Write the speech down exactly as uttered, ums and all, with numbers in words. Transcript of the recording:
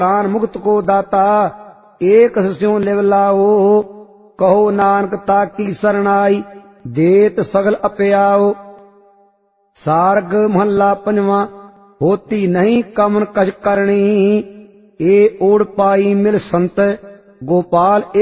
तान मुक्त को दाता एक स्यों लिव लाओ। कहो नानक ताकी सरनाई देत सगल अपयाओ। सार्ग महला पंजवा। होती नहीं कमन कछ करनी ए ओड़ पाई मिल संत गोपाल